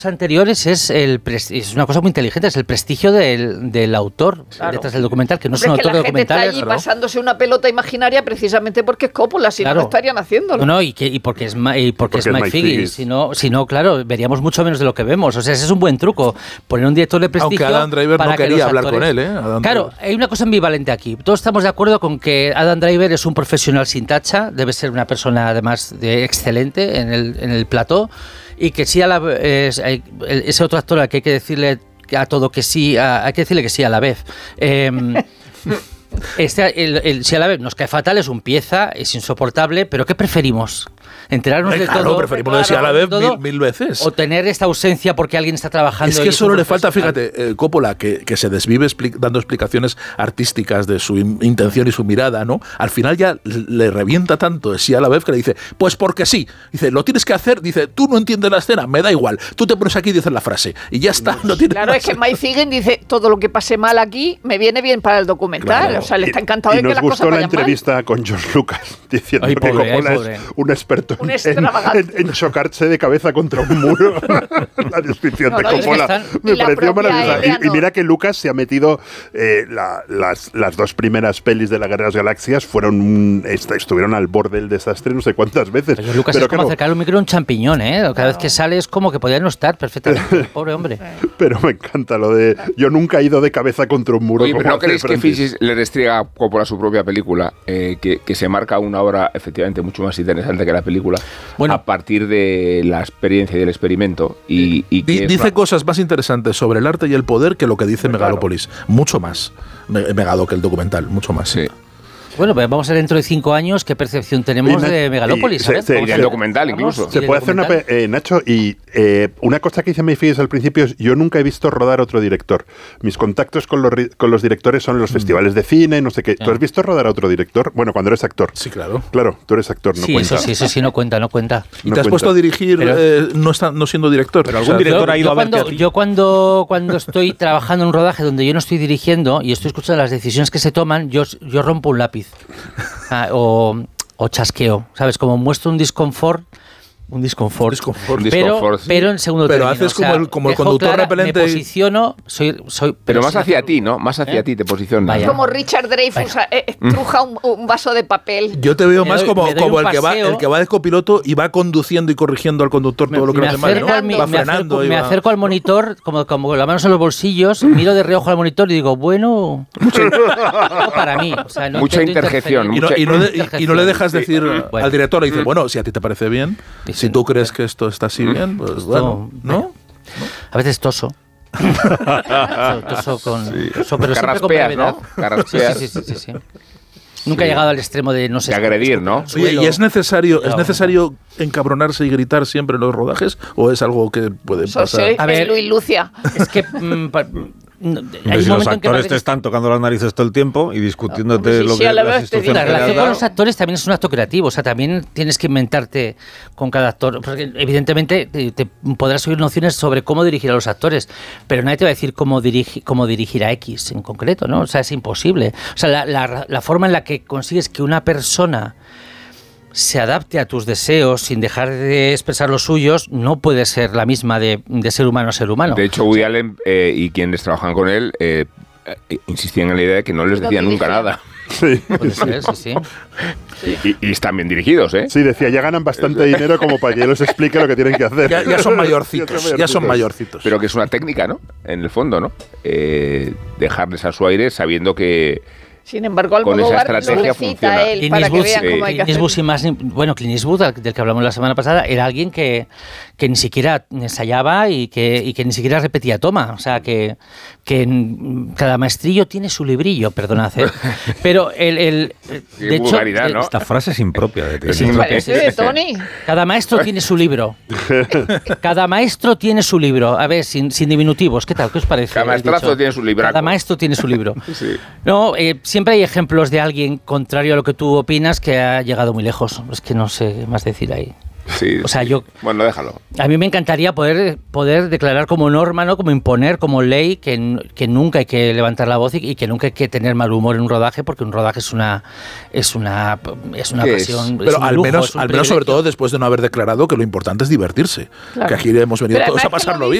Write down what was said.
anteriores es una cosa muy inteligente, es el prestigio del autor detrás del documental, que no es un autor de documentales. Está allí pasándose una pelota imaginaria precisamente porque es Coppola, si no estarían haciéndolo. No, y porque es Mike Figgis, si no, claro, veríamos mucho menos de lo que vemos. O sea, ese es un buen truco, poner un director de prestigio. Aunque Adam Driver no quería hablar con él, Claro, hay una cosa ambivalente aquí. Todos estamos de acuerdo con que Adam Driver es un profesional sin tacha, debe ser una persona además excelente en el plató. Y que sí ese otro actor al que hay que decirle a todo que sí, hay que decirle que sí a la vez. Sí a la vez nos cae fatal, es un pieza, es insoportable, pero ¿qué preferimos? ¿Enterarnos de todo? Preferimos decir a la vez mil veces. ¿O tener esta ausencia porque alguien está trabajando? Es que solo le falta, fíjate, Coppola, que se desvive dando explicaciones artísticas de su intención y su mirada, ¿no? Al final ya le revienta tanto sí a la vez que le dice, pues porque sí. Dice, lo tienes que hacer. Dice, tú no entiendes la escena, me da igual. Tú te pones aquí y dices la frase. Y ya está. No tiene claro, es que Mike Figgis dice, todo lo que pase mal aquí me viene bien para el documental. Claro. O sea, le está encantado de que las cosas vayan mal. Y nos gustó la entrevista con George Lucas diciendo que Coppola es un experto en chocarse de cabeza contra un muro. La descripción de Coppola me pareció maravillosa. Y mira que Lucas se ha metido las dos primeras pelis de la Guerra de las Galaxias estuvieron al borde del desastre no sé cuántas veces. Pero Lucas es como acercar un micro a un champiñón, Cada vez que sale es como que podría no estar perfectamente. Pobre hombre. Pero me encanta lo de yo nunca he ido de cabeza contra un muro. Oye, pero ¿no creéis que Figgis le restriega a Coppola su propia película? Que se marca una obra efectivamente mucho más interesante que la película. Bueno, a partir de la experiencia y del experimento. Dice cosas más interesantes sobre el arte y el poder que lo que dice Megalópolis. Mucho más. Megalo que el documental, mucho más. Sí. Bueno, pues vamos a ver dentro de 5 años qué percepción tenemos de Megalópolis. Y el documental incluso. Se puede hacer Nacho, y una cosa que dice Mike Figgis al principio es, yo nunca he visto rodar otro director. Mis contactos con los directores son en los festivales de cine, no sé qué. ¿Tú has visto rodar a otro director? Bueno, cuando eres actor. Sí, claro. Claro, tú eres actor, no cuenta. Eso sí, no cuenta. ¿Y te has puesto a dirigir no siendo director? Pero algún director ha ido a verte. Yo cuando estoy trabajando en un rodaje donde yo no estoy dirigiendo y estoy escuchando las decisiones que se toman, yo rompo un lápiz. O chasqueo, ¿sabes? Como muestro un disconfort, pero en segundo término. Pero haces como el conductor repelente. Me posiciono, pero más hacia ti, ¿no? Más hacia ti te posicionas. Es como Richard Dreyfuss estruja un vaso de papel. Yo te veo más como el que va de copiloto y va conduciendo y corrigiendo al conductor todo lo que hace mal, ¿no? Va frenando. Me acerco al monitor, como con las manos en los bolsillos, miro de reojo al monitor y digo, bueno, no para mí. O sea, mucha interjección. Y no le dejas decir al director, le dice, bueno, si a ti te parece bien, si tú crees que esto está así bien, pues bueno, ¿no? A veces toso. Pero siempre con brevedad. Sí. Nunca he llegado al extremo de no sé. De agredir, ¿no? Oye, ¿y es necesario encabronarse y gritar siempre en los rodajes o es algo que puede pasar? A ver, Luis Lucia. Es que si los actores te están tocando las narices todo el tiempo y discutiéndote lo que las instrucciones. La relación con los actores también es un acto creativo, o sea, también tienes que inventarte con cada actor, porque evidentemente te podrás oír nociones sobre cómo dirigir a los actores, pero nadie te va a decir cómo dirigir a X en concreto, ¿no? O sea, es imposible. O sea, la forma en la que consigues que una persona se adapte a tus deseos sin dejar de expresar los suyos no puede ser la misma de ser humano a ser humano. De hecho, Woody Allen y quienes trabajan con él insistían en la idea de que no les decía nunca nada. Sí. Puede ser, sí. Y están bien dirigidos, ¿eh? Sí, decía, ya ganan bastante dinero como para que yo les explique lo que tienen que hacer. Ya son mayorcitos. Pero que es una técnica, ¿no? En el fondo, ¿no? Dejarles a su aire sabiendo que sin embargo, Almodóvar lo necesita él para que vean cómo hay que hacer. Clint Eastwood, del que hablamos la semana pasada, era alguien que ni siquiera ensayaba y que ni siquiera repetía toma. O sea, que cada maestrillo tiene su librillo, perdonad. Pero de hecho, ¿no? Esta frase es impropia de ti. Parece de Tony. Cada maestro tiene su libro. Cada maestro tiene su libro. A ver, sin diminutivos. ¿Qué tal? ¿Qué os parece? Cada maestrazo tiene su libro. Cada maestro tiene su libro. Sí. No, siempre hay ejemplos de alguien contrario a lo que tú opinas que ha llegado muy lejos. Es que no sé qué más decir ahí. Sí, o sea, bueno, déjalo. A mí me encantaría poder declarar como norma, ¿no? Como imponer, como ley, que nunca hay que levantar la voz y que nunca hay que tener mal humor en un rodaje, porque un rodaje es una pasión. Pero al menos sobre todo después de no haber declarado que lo importante es divertirse. Claro. Que aquí hemos venido todos a pasarlo bien.